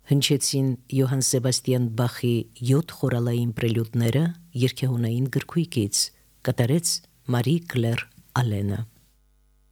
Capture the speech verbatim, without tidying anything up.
հնչեցին Յոհան Սեբաստիան Բախի յոթ խորալային պրելյուդները երգեհոնային գրքույկից, կատարեց Մարի Կլեր Ալենը։